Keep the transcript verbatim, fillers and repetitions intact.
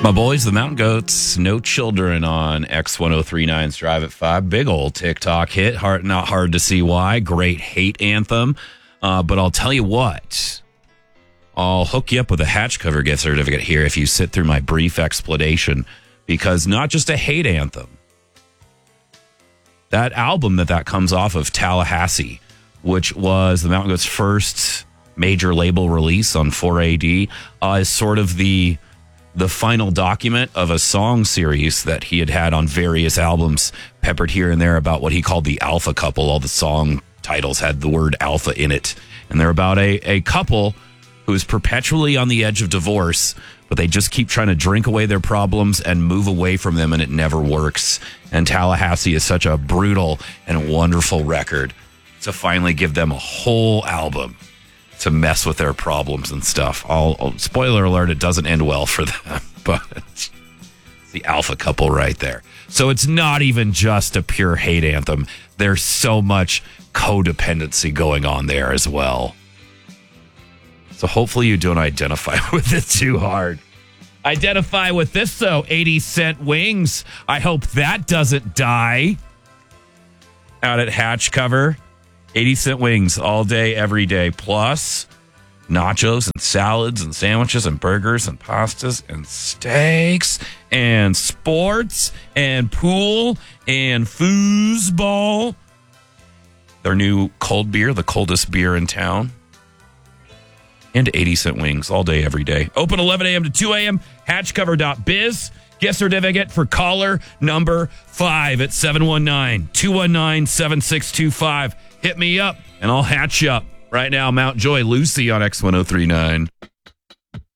My boys, the Mountain Goats, No Children on X ten thirty-nine's Drive at five. Big old TikTok hit. Hard, not hard to see why. Great hate anthem. Uh, but I'll tell you what. I'll hook you up with a hatch cover gift certificate here if you sit through my brief explanation. Because not just a hate anthem. That album that that comes off of, Tallahassee, which was the Mountain Goats' first major label release on four A D, uh, is sort of the... the final document of a song series that he had had on various albums, peppered here and there, about what he called the Alpha Couple. All the song titles had the word alpha in it. And they're about a, a couple who's perpetually on the edge of divorce, but they just keep trying to drink away their problems and move away from them, and it never works. And Tallahassee is such a brutal and wonderful record to finally give them a whole album to mess with their problems and stuff. I'll, I'll, spoiler alert, it doesn't end well for them, but it's the Alpha Couple right there. So it's not even just a pure hate anthem. There's so much codependency going on there as well. So hopefully you don't identify with it too hard. Identify with this, though, eighty cent Wings. I hope that doesn't die. Out at Hatch Cover. eighty cent Wings all day, every day. Plus nachos and salads and sandwiches and burgers and pastas and steaks and sports and pool and foosball. Their new cold beer, the coldest beer in town. And eighty cent Wings all day, every day. Open eleven a.m. to two a.m. hatch cover dot biz. Gift certificate for caller number five at seven one nine, two one nine, seven six two five. Hit me up, and I'll hatch you up. Right now, Mount Joy, Lucy on X ten thirty-nine.